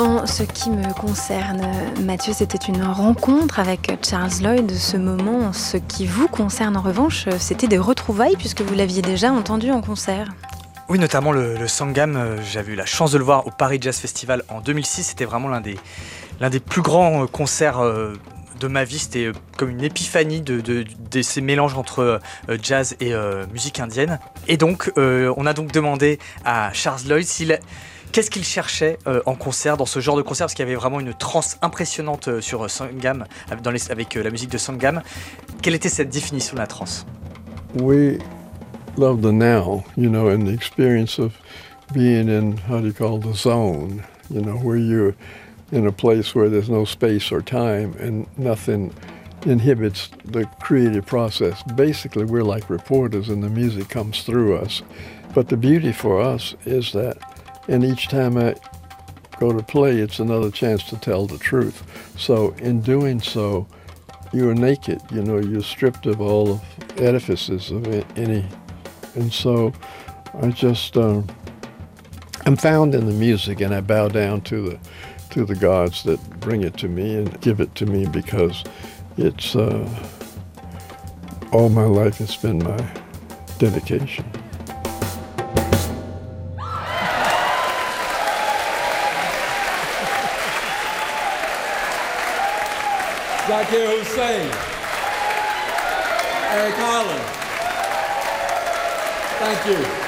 En ce qui me concerne, Mathieu, c'était une rencontre avec Charles Lloyd. Ce moment, en ce qui vous concerne en revanche, c'était des retrouvailles puisque vous l'aviez déjà entendu en concert. Oui, notamment le Sangam, j'avais eu la chance de le voir au Paris Jazz Festival en 2006. C'était vraiment l'un des plus grands concerts de ma vie. C'était comme une épiphanie de ces mélanges entre jazz et musique indienne. Et donc, on a donc demandé à Charles Lloyd qu'est-ce qu'il cherchait en concert, dans ce genre de concert, parce qu'il y avait vraiment une transe impressionnante sur Sangam, avec la musique de Sangam. Quelle était cette définition de la transe? We love the now, and the experience of being in, the zone, where you're in a place where there's no space or time and nothing inhibits the creative process. Basically, we're like reporters and the music comes through us. But the beauty for us is that, and each time I go to play, it's another chance to tell the truth. So in doing so, you're naked, you're stripped of all of edifices of any. And so I just, I'm found in the music, and I bow down to the gods that bring it to me and give it to me, because it's all my life it's been my dedication. Zakir Hussain, Eric Holland. Thank you.